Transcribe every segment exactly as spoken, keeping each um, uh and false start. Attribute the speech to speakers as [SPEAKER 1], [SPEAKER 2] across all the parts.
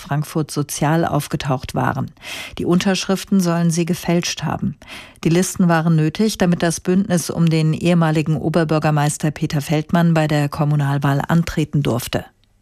[SPEAKER 1] Frankfurt Sozial aufgetaucht waren. Die Unterschriften sollen sie gefälscht haben. Die Listen waren nötig, damit das Bündnis um den ehemaligen Oberbürgermeister Peter Feldmann bei der Kommunalwahl antreten durfte.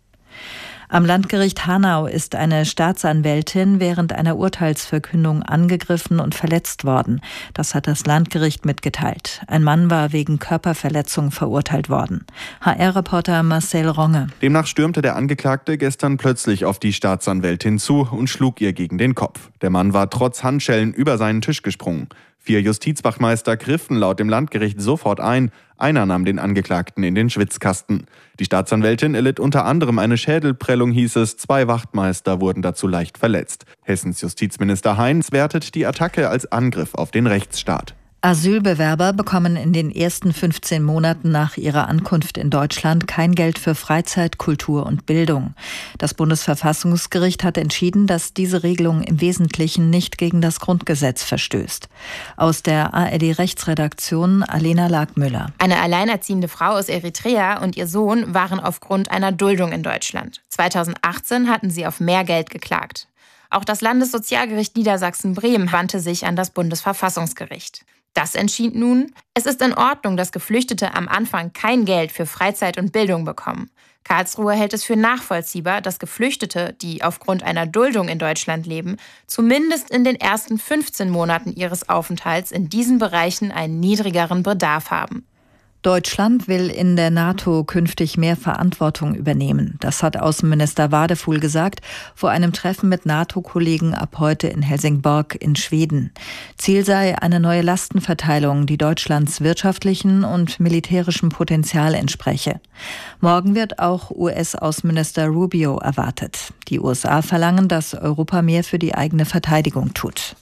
[SPEAKER 1] Am Landgericht Hanau ist eine Staatsanwältin während einer Urteilsverkündung angegriffen und verletzt worden. Das hat das Landgericht mitgeteilt. Ein Mann war wegen Körperverletzung verurteilt worden. H R-Reporter Marcel Ronge.
[SPEAKER 2] Demnach stürmte der Angeklagte gestern plötzlich auf die Staatsanwältin zu und schlug ihr gegen den Kopf. Der Mann war trotz Handschellen über seinen Tisch gesprungen. Vier Justizwachmeister griffen laut dem Landgericht sofort ein. Einer nahm den Angeklagten in den Schwitzkasten. Die Staatsanwältin erlitt unter anderem eine Schädelprellung, hieß es. Zwei Wachtmeister wurden dazu leicht verletzt. Hessens Justizminister Heinz wertet die Attacke als Angriff auf den Rechtsstaat.
[SPEAKER 1] Asylbewerber bekommen in den ersten fünfzehn Monaten nach ihrer Ankunft in Deutschland kein Geld für Freizeit, Kultur und Bildung. Das Bundesverfassungsgericht hat entschieden, dass diese Regelung im Wesentlichen nicht gegen das Grundgesetz verstößt. Aus der A R D-Rechtsredaktion Alena Lagmüller.
[SPEAKER 3] Eine alleinerziehende Frau aus Eritrea und ihr Sohn waren aufgrund einer Duldung in Deutschland. zweitausendachtzehn hatten sie auf mehr Geld geklagt. Auch das Landessozialgericht Niedersachsen-Bremen wandte sich an das Bundesverfassungsgericht. Das entschied nun, es ist in Ordnung, dass Geflüchtete am Anfang kein Geld für Freizeit und Bildung bekommen. Karlsruhe hält es für nachvollziehbar, dass Geflüchtete, die aufgrund einer Duldung in Deutschland leben, zumindest in den ersten fünfzehn Monaten ihres Aufenthalts in diesen Bereichen einen niedrigeren Bedarf haben.
[SPEAKER 1] Deutschland will in der NATO künftig mehr Verantwortung übernehmen. Das hat Außenminister Wadefuhl gesagt vor einem Treffen mit NATO-Kollegen ab heute in Helsingborg in Schweden. Ziel sei eine neue Lastenverteilung, die Deutschlands wirtschaftlichen und militärischem Potenzial entspreche. Morgen wird auch U S-Außenminister Rubio erwartet. Die U S A verlangen, dass Europa mehr für die eigene Verteidigung tut.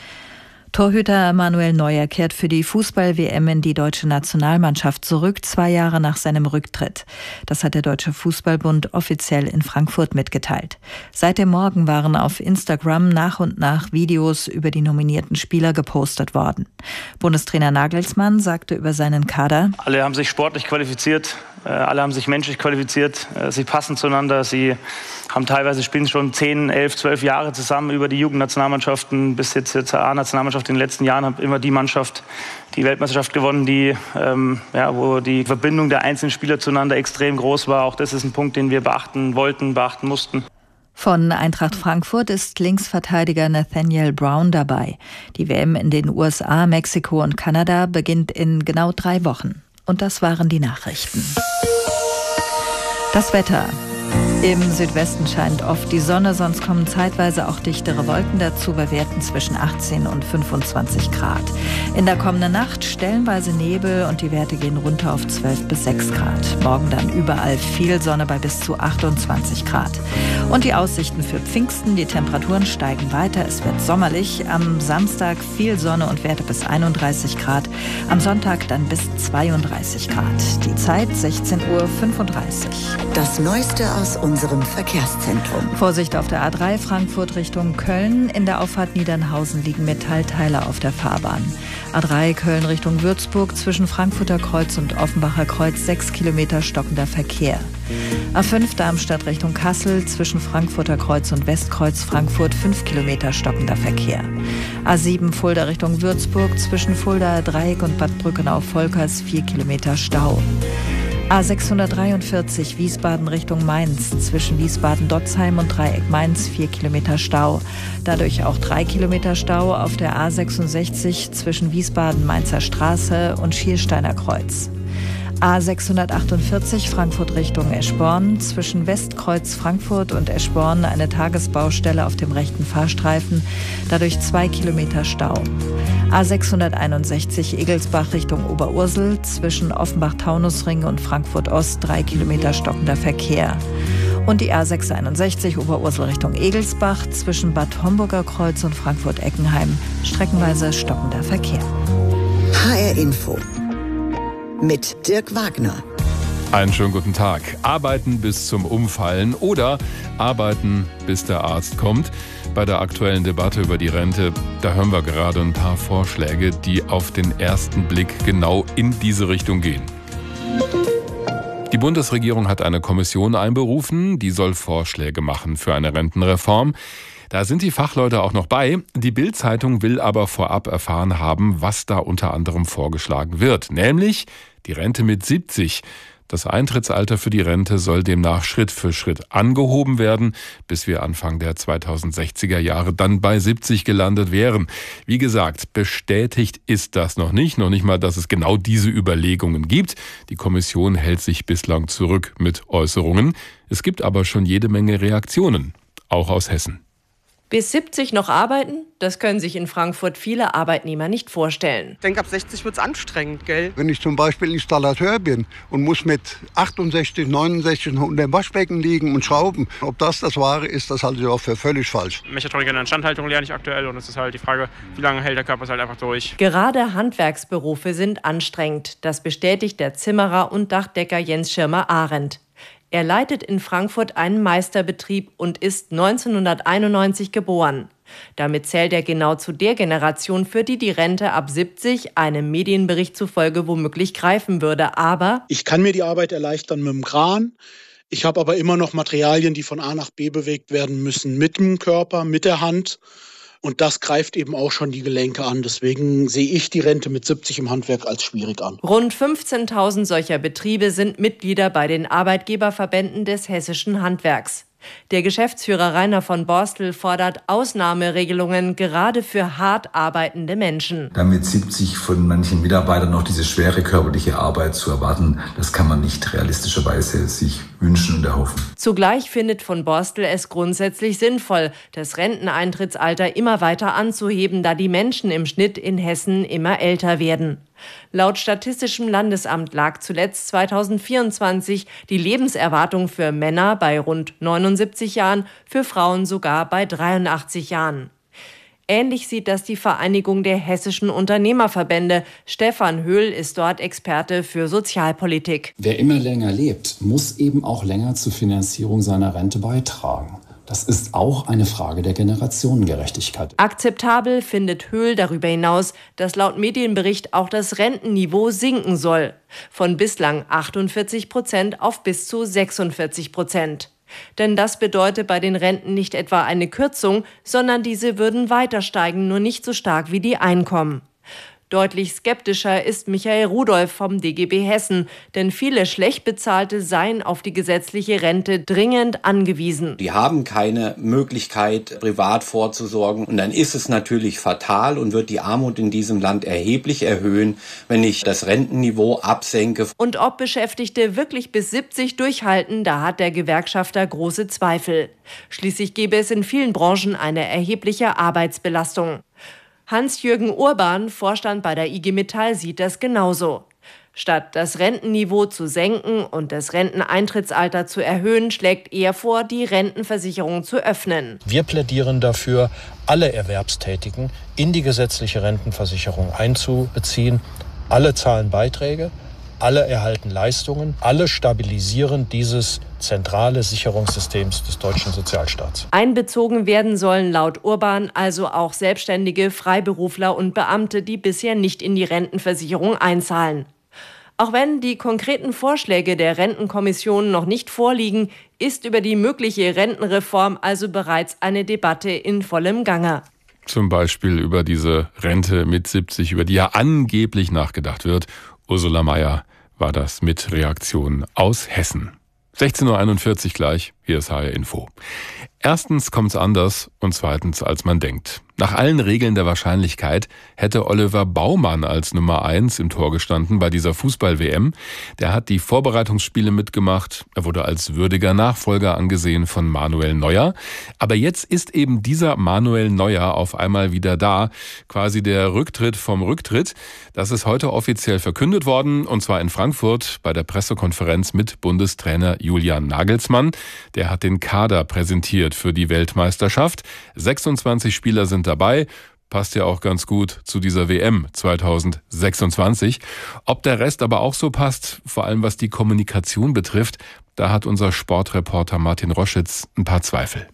[SPEAKER 1] Torhüter Manuel Neuer kehrt für die Fußball-W M in die deutsche Nationalmannschaft zurück, zwei Jahre nach seinem Rücktritt. Das hat der Deutsche Fußballbund offiziell in Frankfurt mitgeteilt. Seit dem Morgen waren auf Instagram nach und nach Videos über die nominierten Spieler gepostet worden. Bundestrainer Nagelsmann sagte über seinen Kader:
[SPEAKER 4] Alle haben sich sportlich qualifiziert, alle haben sich menschlich qualifiziert, sie passen zueinander, sie haben teilweise spielen schon zehn, elf, zwölf Jahre zusammen über die Jugendnationalmannschaften bis jetzt zur A-Nationalmannschaft. In den letzten Jahren hat immer die Mannschaft die Weltmeisterschaft gewonnen, die, ähm, ja, wo die Verbindung der einzelnen Spieler zueinander extrem groß war. Auch das ist ein Punkt, den wir beachten wollten, beachten mussten.
[SPEAKER 1] Von Eintracht Frankfurt ist Linksverteidiger Nathaniel Brown dabei. Die W M in den U S A, Mexiko und Kanada beginnt in genau drei Wochen. Und das waren die Nachrichten. Das Wetter. Im Südwesten scheint oft die Sonne, sonst kommen zeitweise auch dichtere Wolken dazu bei Werten zwischen achtzehn und fünfundzwanzig Grad. In der kommenden Nacht stellenweise Nebel und die Werte gehen runter auf zwölf bis sechs Grad. Morgen dann überall viel Sonne bei bis zu achtundzwanzig Grad. Und die Aussichten für Pfingsten, die Temperaturen steigen weiter, es wird sommerlich. Am Samstag viel Sonne und Werte bis einunddreißig Grad. Am Sonntag dann bis zweiunddreißig Grad. Die Zeit sechzehn Uhr fünfunddreißig.
[SPEAKER 5] Das Neueste aus unserem Verkehrszentrum.
[SPEAKER 1] Vorsicht auf der A drei Frankfurt Richtung Köln. In der Auffahrt Niedernhausen liegen Metallteile auf der Fahrbahn. A drei Köln Richtung Würzburg zwischen Frankfurter Kreuz und Offenbacher Kreuz sechs Kilometer stockender Verkehr. A fünf Darmstadt Richtung Kassel zwischen Frankfurter Kreuz und Westkreuz Frankfurt fünf Kilometer stockender Verkehr. A sieben Fulda Richtung Würzburg zwischen Fulda Dreieck und Bad Brückenau-Volkers vier Kilometer Stau. A sechshundertdreiundvierzig Wiesbaden Richtung Mainz zwischen Wiesbaden-Dotzheim und Dreieck Mainz vier Kilometer Stau. Dadurch auch drei Kilometer Stau auf der A sechsundsechzig zwischen Wiesbaden-Mainzer Straße und Schiersteiner Kreuz. A sechshundertachtundvierzig Frankfurt Richtung Eschborn zwischen Westkreuz Frankfurt und Eschborn eine Tagesbaustelle auf dem rechten Fahrstreifen, dadurch zwei Kilometer Stau. A sechshunderteinundsechzig Egelsbach Richtung Oberursel zwischen Offenbach-Taunusring und Frankfurt-Ost drei Kilometer stockender Verkehr. Und die A sechshunderteinundsechzig Oberursel Richtung Egelsbach zwischen Bad Homburger Kreuz und Frankfurt-Eckenheim streckenweise stockender Verkehr.
[SPEAKER 5] H R Info mit Dirk Wagner.
[SPEAKER 6] Einen schönen guten Tag. Arbeiten bis zum Umfallen oder arbeiten, bis der Arzt kommt. Bei der aktuellen Debatte über die Rente, da hören wir gerade ein paar Vorschläge, die auf den ersten Blick genau in diese Richtung gehen. Die Bundesregierung hat eine Kommission einberufen, die soll Vorschläge machen für eine Rentenreform. Da sind die Fachleute auch noch bei. Die Bild-Zeitung will aber vorab erfahren haben, was da unter anderem vorgeschlagen wird. Nämlich die Rente mit siebzig. Das Eintrittsalter für die Rente soll demnach Schritt für Schritt angehoben werden, bis wir Anfang der zweitausendsechziger Jahre dann bei siebzig gelandet wären. Wie gesagt, bestätigt ist das noch nicht. Noch nicht mal, dass es genau diese Überlegungen gibt. Die Kommission hält sich bislang zurück mit Äußerungen. Es gibt aber schon jede Menge Reaktionen, auch aus Hessen.
[SPEAKER 7] Bis siebzig noch arbeiten? Das können sich in Frankfurt viele Arbeitnehmer nicht vorstellen.
[SPEAKER 8] Ich denke, ab sechzig wird es anstrengend, gell?
[SPEAKER 9] Wenn ich zum Beispiel Installateur bin und muss mit achtundsechzig, neunundsechzig unter dem Waschbecken liegen und schrauben, ob das das Wahre ist, das halte ich auch für völlig falsch.
[SPEAKER 10] Mechatronik in der Instandhaltung lerne ich aktuell und es ist halt die Frage, wie lange hält der Körper es halt einfach durch.
[SPEAKER 7] Gerade Handwerksberufe sind anstrengend. Das bestätigt der Zimmerer und Dachdecker Jens Schirmer-Arendt. Er leitet in Frankfurt einen Meisterbetrieb und ist neunzehnhunderteinundneunzig geboren. Damit zählt er genau zu der Generation, für die die Rente ab siebzig einem Medienbericht zufolge womöglich greifen würde. Aber
[SPEAKER 11] ich kann mir die Arbeit erleichtern mit dem Kran. Ich habe aber immer noch Materialien, die von A nach B bewegt werden müssen, mit dem Körper, mit der Hand. Und das greift eben auch schon die Gelenke an. Deswegen sehe ich die Rente mit siebzig im Handwerk als schwierig an.
[SPEAKER 7] Rund fünfzehntausend solcher Betriebe sind Mitglieder bei den Arbeitgeberverbänden des hessischen Handwerks. Der Geschäftsführer Rainer von Borstel fordert Ausnahmeregelungen gerade für hart arbeitende Menschen.
[SPEAKER 12] Damit siebzig von manchen Mitarbeitern noch diese schwere körperliche Arbeit zu erwarten, das kann man nicht realistischerweise sich wünschen und erhoffen.
[SPEAKER 7] Zugleich findet von Borstel es grundsätzlich sinnvoll, das Renteneintrittsalter immer weiter anzuheben, da die Menschen im Schnitt in Hessen immer älter werden. Laut Statistischem Landesamt lag zuletzt zweitausendvierundzwanzig die Lebenserwartung für Männer bei rund neunundsiebzig Jahren, für Frauen sogar bei dreiundachtzig Jahren. Ähnlich sieht das die Vereinigung der hessischen Unternehmerverbände. Stefan Höhl ist dort Experte für Sozialpolitik.
[SPEAKER 13] Wer immer länger lebt, muss eben auch länger zur Finanzierung seiner Rente beitragen. Das ist auch eine Frage der Generationengerechtigkeit.
[SPEAKER 7] Akzeptabel findet Höhl darüber hinaus, dass laut Medienbericht auch das Rentenniveau sinken soll. Von bislang achtundvierzig Prozent auf bis zu sechsundvierzig Prozent. Denn das bedeutet bei den Renten nicht etwa eine Kürzung, sondern diese würden weiter steigen, nur nicht so stark wie die Einkommen. Deutlich skeptischer ist Michael Rudolph vom D G B Hessen, denn viele schlecht Bezahlte seien auf die gesetzliche Rente dringend angewiesen.
[SPEAKER 14] Die haben keine Möglichkeit, privat vorzusorgen. Und dann ist es natürlich fatal und wird die Armut in diesem Land erheblich erhöhen, wenn ich das Rentenniveau absenke.
[SPEAKER 7] Und ob Beschäftigte wirklich bis siebzig durchhalten, da hat der Gewerkschafter große Zweifel. Schließlich gäbe es in vielen Branchen eine erhebliche Arbeitsbelastung. Hans-Jürgen Urban, Vorstand bei der I G Metall, sieht das genauso. Statt das Rentenniveau zu senken und das Renteneintrittsalter zu erhöhen, schlägt er vor, die Rentenversicherung zu öffnen.
[SPEAKER 15] Wir plädieren dafür, alle Erwerbstätigen in die gesetzliche Rentenversicherung einzubeziehen. Alle zahlen Beiträge, alle erhalten Leistungen, alle stabilisieren dieses zentrale Sicherungssystems des deutschen Sozialstaats.
[SPEAKER 7] Einbezogen werden sollen laut Urban also auch Selbstständige, Freiberufler und Beamte, die bisher nicht in die Rentenversicherung einzahlen. Auch wenn die konkreten Vorschläge der Rentenkommission noch nicht vorliegen, ist über die mögliche Rentenreform also bereits eine Debatte in vollem Gange.
[SPEAKER 6] Zum Beispiel über diese Rente mit siebzig, über die ja angeblich nachgedacht wird. Ursula Mayer war das mit Reaktionen aus Hessen. sechzehn Uhr einundvierzig gleich, hier ist H R Info. Erstens kommt's anders und zweitens, als man denkt. Nach allen Regeln der Wahrscheinlichkeit hätte Oliver Baumann als Nummer eins im Tor gestanden bei dieser Fußball-W M. Der hat die Vorbereitungsspiele mitgemacht. Er wurde als würdiger Nachfolger angesehen von Manuel Neuer. Aber jetzt ist eben dieser Manuel Neuer auf einmal wieder da. Quasi der Rücktritt vom Rücktritt. Das ist heute offiziell verkündet worden, und zwar in Frankfurt bei der Pressekonferenz mit Bundestrainer Julian Nagelsmann. Der hat den Kader präsentiert für die Weltmeisterschaft. sechsundzwanzig Spieler sind dabei. Passt ja auch ganz gut zu dieser W M zweitausendsechsundzwanzig. Ob der Rest aber auch so passt, vor allem was die Kommunikation betrifft, da hat unser Sportreporter Martin Roschitz ein paar Zweifel.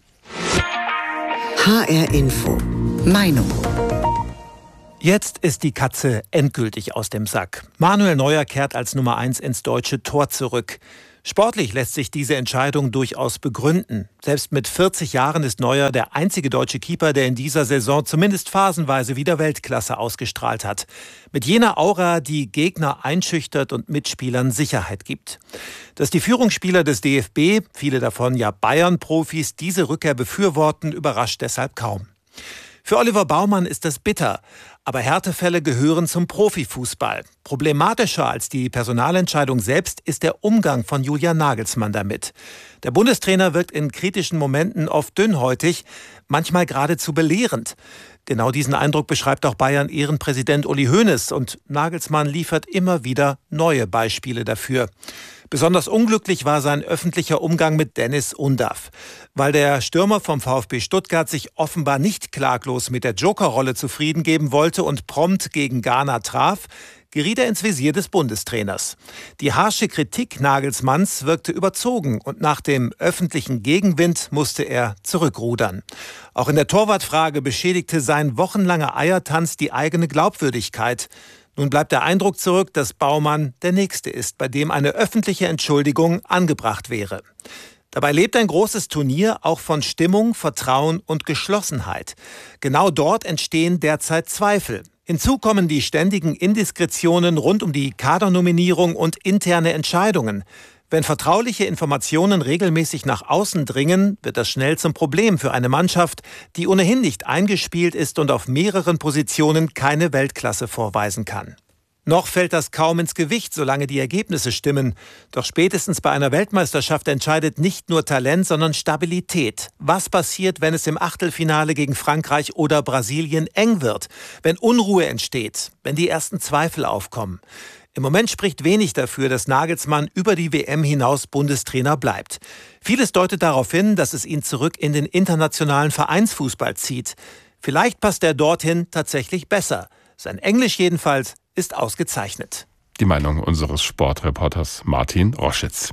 [SPEAKER 5] H R Info. Meinung.
[SPEAKER 16] Jetzt ist die Katze endgültig aus dem Sack. Manuel Neuer kehrt als Nummer eins ins deutsche Tor zurück. Sportlich lässt sich diese Entscheidung durchaus begründen. Selbst mit vierzig Jahren ist Neuer der einzige deutsche Keeper, der in dieser Saison zumindest phasenweise wieder Weltklasse ausgestrahlt hat. Mit jener Aura, die Gegner einschüchtert und Mitspielern Sicherheit gibt. Dass die Führungsspieler des D F B, viele davon ja Bayern-Profis, diese Rückkehr befürworten, überrascht deshalb kaum. Für Oliver Baumann ist das bitter, aber Härtefälle gehören zum Profifußball. Problematischer als die Personalentscheidung selbst ist der Umgang von Julian Nagelsmann damit. Der Bundestrainer wirkt in kritischen Momenten oft dünnhäutig, manchmal geradezu belehrend. Genau diesen Eindruck beschreibt auch Bayern-Ehrenpräsident Uli Hoeneß und Nagelsmann liefert immer wieder neue Beispiele dafür. Besonders unglücklich war sein öffentlicher Umgang mit Dennis Undav. Weil der Stürmer vom VfB Stuttgart sich offenbar nicht klaglos mit der Jokerrolle zufrieden geben wollte und prompt gegen Ghana traf, geriet er ins Visier des Bundestrainers. Die harsche Kritik Nagelsmanns wirkte überzogen und nach dem öffentlichen Gegenwind musste er zurückrudern. Auch in der Torwartfrage beschädigte sein wochenlanger Eiertanz die eigene Glaubwürdigkeit. Nun bleibt der Eindruck zurück, dass Baumann der Nächste ist, bei dem eine öffentliche Entschuldigung angebracht wäre. Dabei lebt ein großes Turnier auch von Stimmung, Vertrauen und Geschlossenheit. Genau dort entstehen derzeit Zweifel. Hinzu kommen die ständigen Indiskretionen rund um die Kadernominierung und interne Entscheidungen. Wenn vertrauliche Informationen regelmäßig nach außen dringen, wird das schnell zum Problem für eine Mannschaft, die ohnehin nicht eingespielt ist und auf mehreren Positionen keine Weltklasse vorweisen kann. Noch fällt das kaum ins Gewicht, solange die Ergebnisse stimmen. Doch spätestens bei einer Weltmeisterschaft entscheidet nicht nur Talent, sondern Stabilität. Was passiert, wenn es im Achtelfinale gegen Frankreich oder Brasilien eng wird? Wenn Unruhe entsteht? Wenn die ersten Zweifel aufkommen? Im Moment spricht wenig dafür, dass Nagelsmann über die W M hinaus Bundestrainer bleibt. Vieles deutet darauf hin, dass es ihn zurück in den internationalen Vereinsfußball zieht. Vielleicht passt er dorthin tatsächlich besser. Sein Englisch jedenfalls ist ausgezeichnet.
[SPEAKER 6] Die Meinung unseres Sportreporters Martin Roschitz.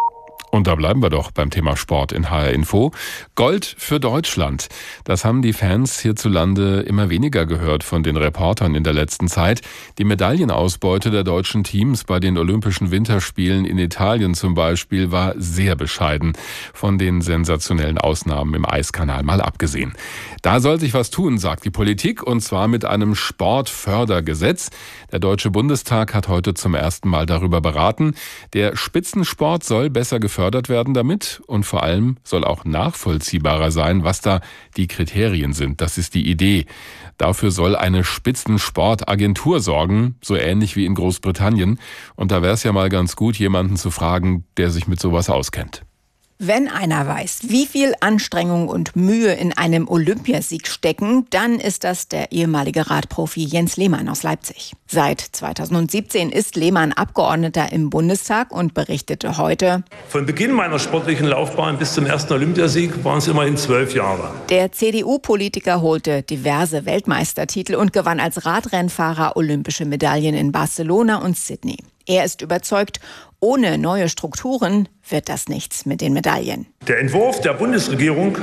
[SPEAKER 6] Und da bleiben wir doch beim Thema Sport in H R Info. Gold für Deutschland. Das haben die Fans hierzulande immer weniger gehört von den Reportern in der letzten Zeit. Die Medaillenausbeute der deutschen Teams bei den Olympischen Winterspielen in Italien zum Beispiel war sehr bescheiden. Von den sensationellen Ausnahmen im Eiskanal mal abgesehen. Da soll sich was tun, sagt die Politik, und zwar mit einem Sportfördergesetz. Der Deutsche Bundestag hat heute zum ersten Mal darüber beraten. Der Spitzensport soll besser gefördert werden damit und vor allem soll auch nachvollziehbarer sein, was da die Kriterien sind. Das ist die Idee. Dafür soll eine Spitzensportagentur sorgen, so ähnlich wie in Großbritannien. Und da wäre es ja mal ganz gut, jemanden zu fragen, der sich mit sowas auskennt.
[SPEAKER 17] Wenn einer weiß, wie viel Anstrengung und Mühe in einem Olympiasieg stecken, dann ist das der ehemalige Radprofi Jens Lehmann aus Leipzig. Seit zweitausendsiebzehn ist Lehmann Abgeordneter im Bundestag und berichtete heute:
[SPEAKER 18] Von Beginn meiner sportlichen Laufbahn bis zum ersten Olympiasieg waren es immerhin zwölf Jahre.
[SPEAKER 17] Der C D U-Politiker holte diverse Weltmeistertitel und gewann als Radrennfahrer olympische Medaillen in Barcelona und Sydney. Er ist überzeugt, ohne neue Strukturen wird das nichts mit den Medaillen.
[SPEAKER 18] Der Entwurf der Bundesregierung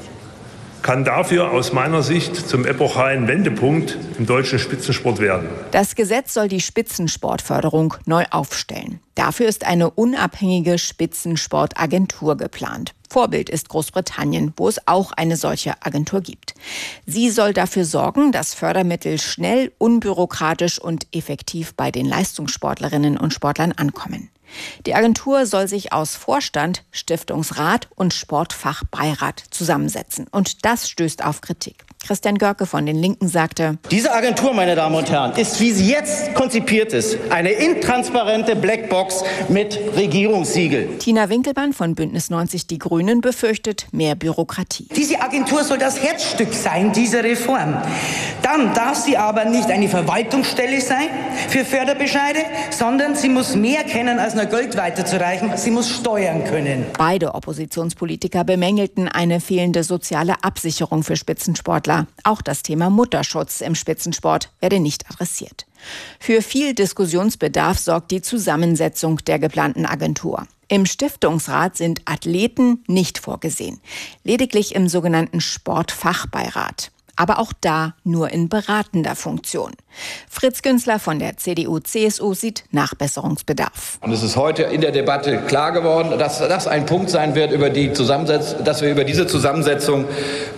[SPEAKER 18] kann dafür aus meiner Sicht zum epochalen Wendepunkt im deutschen Spitzensport werden.
[SPEAKER 17] Das Gesetz soll die Spitzensportförderung neu aufstellen. Dafür ist eine unabhängige Spitzensportagentur geplant. Vorbild ist Großbritannien, wo es auch eine solche Agentur gibt. Sie soll dafür sorgen, dass Fördermittel schnell, unbürokratisch und effektiv bei den Leistungssportlerinnen und Sportlern ankommen. Die Agentur soll sich aus Vorstand, Stiftungsrat und Sportfachbeirat zusammensetzen. Und das stößt auf Kritik. Christian Görke von den Linken sagte:
[SPEAKER 19] Diese Agentur, meine Damen und Herren, ist, wie sie jetzt konzipiert ist, eine intransparente Blackbox mit Regierungssiegel.
[SPEAKER 17] Tina Winkelmann von Bündnis neunzig Die Grünen befürchtet mehr Bürokratie.
[SPEAKER 20] Diese Agentur soll das Herzstück sein dieser Reform. Dann darf sie aber nicht eine Verwaltungsstelle sein für Förderbescheide, sondern sie muss mehr kennen als nur Geld weiterzureichen. Sie muss steuern können.
[SPEAKER 17] Beide Oppositionspolitiker bemängelten eine fehlende soziale Absicherung für Spitzensportler. Auch das Thema Mutterschutz im Spitzensport werde nicht adressiert. Für viel Diskussionsbedarf sorgt die Zusammensetzung der geplanten Agentur. Im Stiftungsrat sind Athleten nicht vorgesehen, lediglich im sogenannten Sportfachbeirat. aber auch da nur in beratender Funktion. Fritz Günzler von der C D U C S U sieht Nachbesserungsbedarf.
[SPEAKER 21] Und es ist heute in der Debatte klar geworden, dass das ein Punkt sein wird, über die Zusammensetzung, dass wir über diese Zusammensetzung